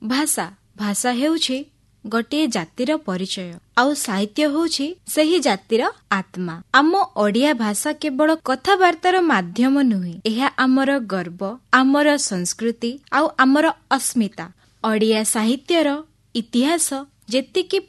ଭାଷା ଭାଷା ହେଉଛି ଗୋଟିଏ ଜାତିର ପରିଚୟ, ଆଉ ସାହିତ୍ୟ ହେଉଛି ସେହି ଜାତିର ଆତ୍ମା। ଆମ ଓଡ଼ିଆ ଭାଷା କେବଳ କଥାବାର୍ତ୍ତାର ମାଧ୍ୟମ ନୁହେଁ, ଏହା ଆମର ଗର୍ବ, ଆମର ସଂସ୍କୃତି ଆଉ ଆମର ଅସ୍ମିତା। ଓଡ଼ିଆ ସାହିତ୍ୟର ଇତିହାସ ଯେତିକି